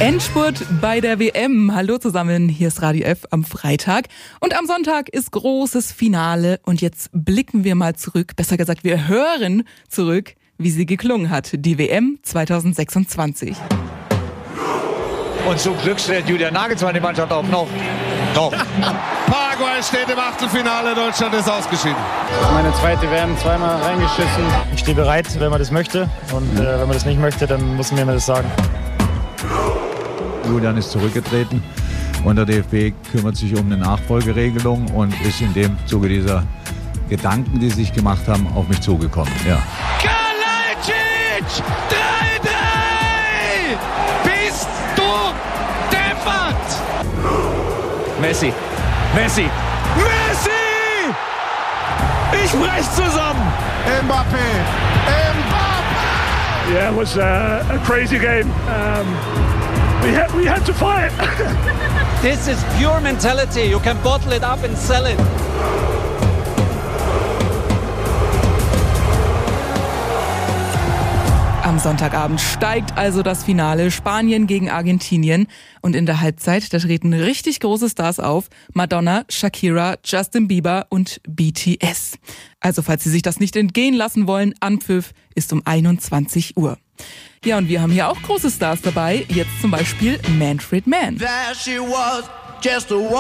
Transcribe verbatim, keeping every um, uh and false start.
Endspurt bei der W M. Hallo zusammen, hier ist Radio F am Freitag. Und am Sonntag ist großes Finale. Und jetzt blicken wir mal zurück, besser gesagt, wir hören zurück, wie sie geklungen hat, die W M zwanzig sechsundzwanzig. Und zum Glück stellt Julian Nagelsmann die Mannschaft auf. Noch. Noch. Paraguay steht im Achtelfinale, Deutschland ist ausgeschieden. Meine zweite W M, zweimal reingeschissen. Ich stehe bereit, wenn man das möchte. Und äh, wenn man das nicht möchte, dann muss man mir das sagen. Julian ist zurückgetreten und der D F B kümmert sich um eine Nachfolgeregelung und ist in dem Zuge dieser Gedanken, die sie sich gemacht haben, auf mich zugekommen. Ja. Kalajdzic! drei drei! Bist du deppert! Messi. Messi. Messi! Ich brech zusammen! Mbappé! Mbappé! Yeah, it was uh, a crazy game. Um, we, had, we had to fight. This is pure mentality. You can bottle it up and sell it. Am Sonntagabend steigt also das Finale Spanien gegen Argentinien. Und in der Halbzeit, da treten richtig große Stars auf. Madonna, Shakira, Justin Bieber und B T S. Also falls Sie sich das nicht entgehen lassen wollen, Anpfiff ist um einundzwanzig Uhr. Ja, und wir haben hier auch große Stars dabei. Jetzt zum Beispiel Manfred Mann. There she was, just a